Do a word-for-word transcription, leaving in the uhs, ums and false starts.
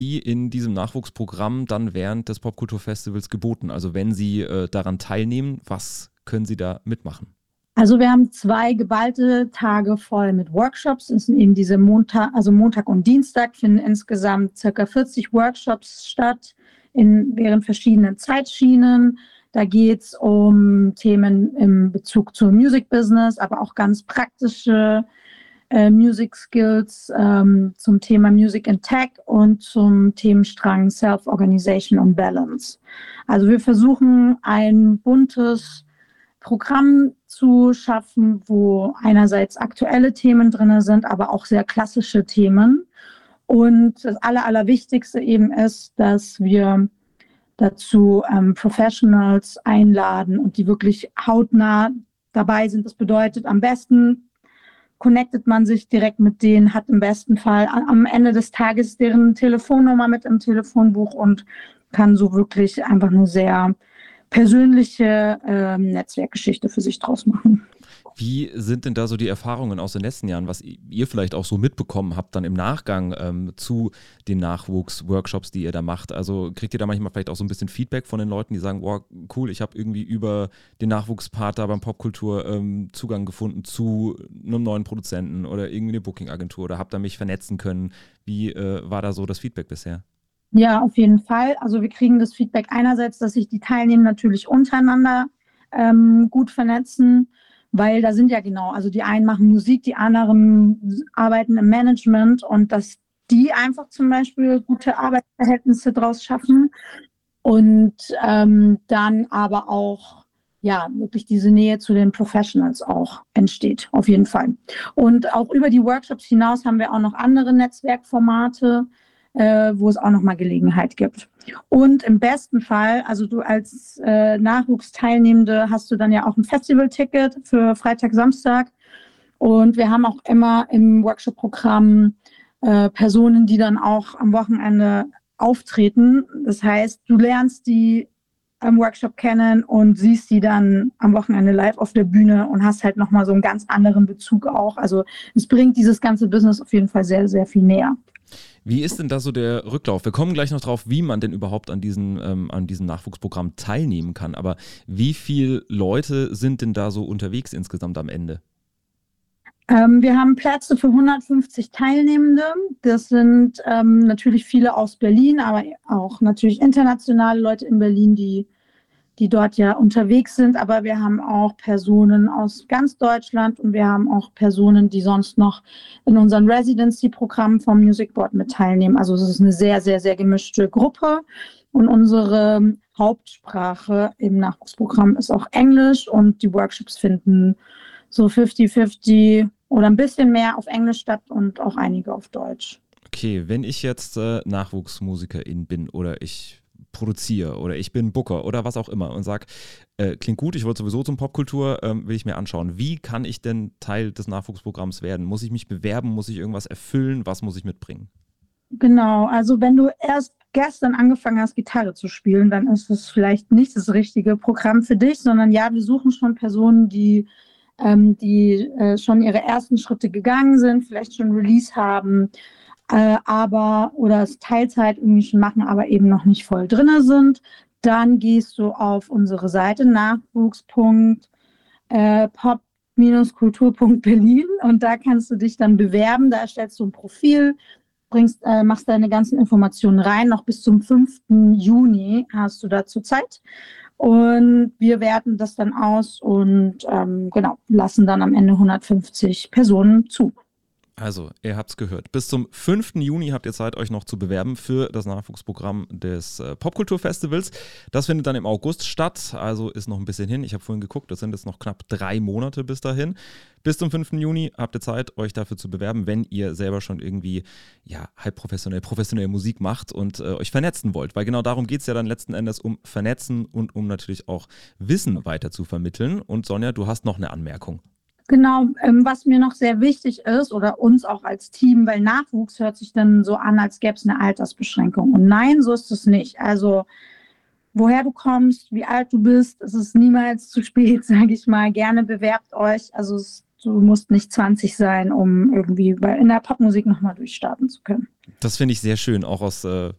in diesem Nachwuchsprogramm dann während des Popkulturfestivals geboten? Also wenn Sie äh, daran teilnehmen, was können Sie da mitmachen? Also wir haben zwei geballte Tage voll mit Workshops. Es sind eben diese Montag, also Montag und Dienstag finden insgesamt circa vierzig Workshops statt in während verschiedenen Zeitschienen. Da geht es um Themen im Bezug zum Music Business, aber auch ganz praktische äh, Music Skills ähm, zum Thema Music and Tech und zum Themenstrang Self-Organization und Balance. Also wir versuchen ein buntes Programm zu schaffen, wo einerseits aktuelle Themen drin sind, aber auch sehr klassische Themen. Und das Aller, Allerwichtigste eben ist, dass wir dazu ähm, Professionals einladen und die wirklich hautnah dabei sind. Das bedeutet, am besten connectet man sich direkt mit denen, hat im besten Fall am Ende des Tages deren Telefonnummer mit im Telefonbuch und kann so wirklich einfach eine sehr persönliche ähm, Netzwerkgeschichte für sich draus machen. Wie sind denn da so die Erfahrungen aus den letzten Jahren, was ihr vielleicht auch so mitbekommen habt dann im Nachgang ähm, zu den Nachwuchsworkshops, die ihr da macht? Also kriegt ihr da manchmal vielleicht auch so ein bisschen Feedback von den Leuten, die sagen, wow, cool, ich habe irgendwie über den Nachwuchspart da beim Popkultur ähm, Zugang gefunden zu einem neuen Produzenten oder irgendwie eine Booking-Agentur oder habt da mich vernetzen können. Wie äh, war da so das Feedback bisher? Ja, auf jeden Fall. Also wir kriegen das Feedback einerseits, dass sich die Teilnehmer natürlich untereinander ähm, gut vernetzen, weil da sind ja genau, also die einen machen Musik, die anderen arbeiten im Management und dass die einfach zum Beispiel gute Arbeitsverhältnisse draus schaffen und ähm, dann aber auch ja wirklich diese Nähe zu den Professionals auch entsteht, auf jeden Fall. Und auch über die Workshops hinaus haben wir auch noch andere Netzwerkformate, Äh, wo es auch nochmal Gelegenheit gibt. Und im besten Fall, also du als äh, Nachwuchsteilnehmende hast du dann ja auch ein Festivalticket für Freitag, Samstag. Und wir haben auch immer im Workshop-Programm äh, Personen, die dann auch am Wochenende auftreten. Das heißt, du lernst die am Workshop kennen und siehst die dann am Wochenende live auf der Bühne und hast halt nochmal so einen ganz anderen Bezug auch. Also es bringt dieses ganze Business auf jeden Fall sehr, sehr viel näher. Wie ist denn da so der Rücklauf? Wir kommen gleich noch drauf, wie man denn überhaupt an, diesen, ähm, an diesem Nachwuchsprogramm teilnehmen kann. Aber wie viele Leute sind denn da so unterwegs insgesamt am Ende? Ähm, wir haben Plätze für hundertfünfzig Teilnehmende. Das sind ähm, natürlich viele aus Berlin, aber auch natürlich internationale Leute in Berlin, die die dort ja unterwegs sind, aber wir haben auch Personen aus ganz Deutschland und wir haben auch Personen, die sonst noch in unserem Residency-Programm vom Music Board mit teilnehmen. Also es ist eine sehr, sehr, sehr gemischte Gruppe und unsere Hauptsprache im Nachwuchsprogramm ist auch Englisch und die Workshops finden so fünfzig fünfzig oder ein bisschen mehr auf Englisch statt und auch einige auf Deutsch. Okay, wenn ich jetzt äh, Nachwuchsmusikerin bin oder ich produziere oder ich bin Booker oder was auch immer und sage, äh, klingt gut, ich wollte sowieso zum Popkultur, ähm, will ich mir anschauen. Wie kann ich denn Teil des Nachwuchsprogramms werden? Muss ich mich bewerben? Muss ich irgendwas erfüllen? Was muss ich mitbringen? Genau, also wenn du erst gestern angefangen hast, Gitarre zu spielen, dann ist es vielleicht nicht das richtige Programm für dich, sondern ja, wir suchen schon Personen, die, ähm, die äh, schon ihre ersten Schritte gegangen sind, vielleicht schon Release haben, Äh, aber oder es Teilzeit irgendwie schon machen, aber eben noch nicht voll drinne sind, dann gehst du auf unsere Seite nachwuchs Punkt pop Kultur Punkt berlin und da kannst du dich dann bewerben, da erstellst du ein Profil, bringst, äh, machst deine ganzen Informationen rein, noch bis zum fünften Juni hast du dazu Zeit und wir werten das dann aus und ähm, genau, lassen dann am Ende hundertfünfzig Personen zu. Also, ihr habt es gehört. Bis zum fünften Juni habt ihr Zeit, euch noch zu bewerben für das Nachwuchsprogramm des äh, Popkulturfestivals. Das findet dann im August statt, also ist noch ein bisschen hin. Ich habe vorhin geguckt, das sind jetzt noch knapp drei Monate bis dahin. Bis zum fünften Juni habt ihr Zeit, euch dafür zu bewerben, wenn ihr selber schon irgendwie ja, halb professionell, professionell Musik macht und äh, euch vernetzen wollt. Weil genau darum geht es ja dann letzten Endes um Vernetzen und um natürlich auch Wissen weiter zu vermitteln. Und Sonja, du hast noch eine Anmerkung. Genau, ähm, was mir noch sehr wichtig ist oder uns auch als Team, weil Nachwuchs hört sich dann so an, als gäbe es eine Altersbeschränkung. Und nein, so ist es nicht. Also woher du kommst, wie alt du bist, es ist niemals zu spät, sage ich mal. Gerne bewerbt euch. Also es Du musst nicht zwanzig sein, um irgendwie bei, in der Popmusik nochmal durchstarten zu können. Das finde ich sehr schön, auch aus äh,